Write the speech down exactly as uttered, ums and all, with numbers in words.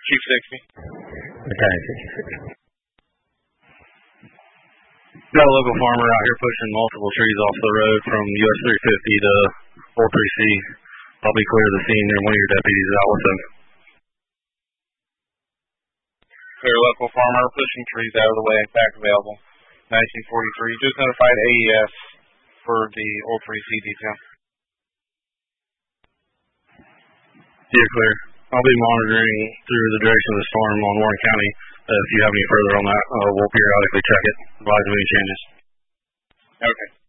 Chief sixty. Okay. Got a local farmer out here pushing multiple trees off the road from U S three fifty to four three C. I'll be clear of the scene there. One of your deputies is out with them. Clear local farmer pushing trees out of the way. Back available. nineteen forty-three. Just notified A E S for the old three C detail. You're clear. I'll be monitoring through the direction of the storm on Warren County. Uh, if you have any further on that, uh, we'll periodically check it. Advise of any changes. Okay.